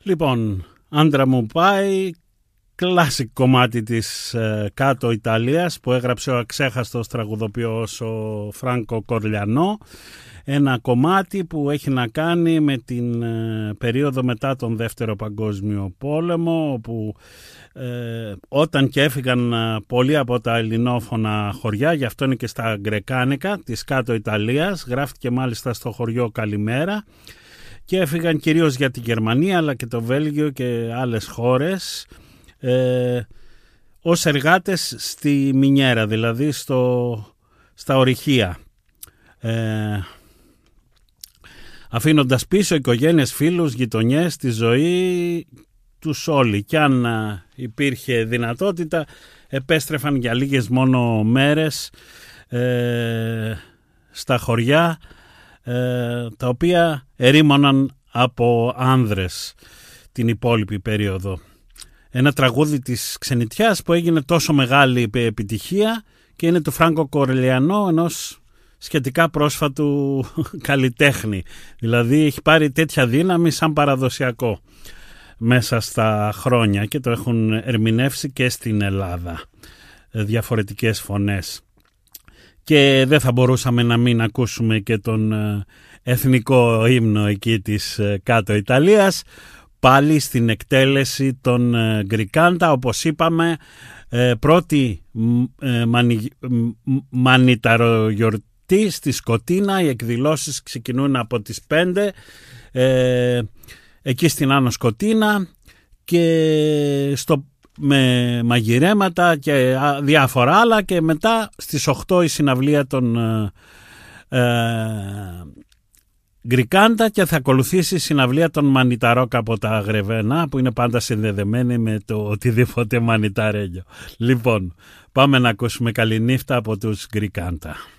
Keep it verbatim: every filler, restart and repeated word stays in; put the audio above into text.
Λοιπόν, άντρα μου πάει, κλάσικ κομμάτι της ε, κάτω Ιταλίας που έγραψε ο αξέχαστος τραγουδοποιός ο Φράνκο Κορλιανό. Ένα κομμάτι που έχει να κάνει με την ε, περίοδο μετά τον Δεύτερο Παγκόσμιο Πόλεμο, όπου ε, όταν και έφυγαν ε, πολλοί από τα ελληνόφωνα χωριά, γι' αυτό είναι και στα γκρεκάνικα της κάτω Ιταλίας, γράφτηκε μάλιστα στο χωριό Καλημέρα, και έφυγαν κυρίως για τη Γερμανία αλλά και το Βέλγιο και άλλες χώρες ε, ως εργάτες στη μινιέρα, δηλαδή στο, στα ορυχεία. Ε, αφήνοντας πίσω οικογένειες, φίλους, γειτονιές, τη ζωή τους όλοι. Κι αν υπήρχε δυνατότητα επέστρεφαν για λίγες μόνο μέρες ε, στα χωριά ε, τα οποία ερήμωναν από άνδρες την υπόλοιπη περίοδο. Ένα τραγούδι της ξενιτιάς που έγινε τόσο μεγάλη επιτυχία και είναι του Φράνκο Κορλιανό, ενός σχετικά πρόσφατου καλλιτέχνη. Δηλαδή έχει πάρει τέτοια δύναμη σαν παραδοσιακό μέσα στα χρόνια και το έχουν ερμηνεύσει και στην Ελλάδα διαφορετικές φωνές. Και δεν θα μπορούσαμε να μην ακούσουμε και τον εθνικό ύμνο εκεί της κάτω Ιταλίας, πάλι στην εκτέλεση των Γκρικάντα, όπως είπαμε, πρώτη μανιταρογιορτή στη Σκοτίνα. Οι εκδηλώσεις ξεκινούν από τις πέντε ε, εκεί στην Άνω Σκοτίνα και στο, με μαγειρέματα και διάφορα άλλα, και μετά στις οκτώ η συναυλία των ε, Γκρικάντα και θα ακολουθήσει η συναυλία των Μανιταρόκα από τα Γρεβένα, που είναι πάντα συνδεδεμένη με το οτιδήποτε μανιταρέγιο. Λοιπόν, πάμε να ακούσουμε καληνύχτα από τους Γκρικάντα.